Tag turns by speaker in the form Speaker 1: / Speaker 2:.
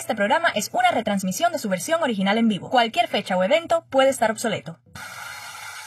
Speaker 1: Este programa es una retransmisión de su versión original en vivo. Cualquier fecha o evento puede estar obsoleto.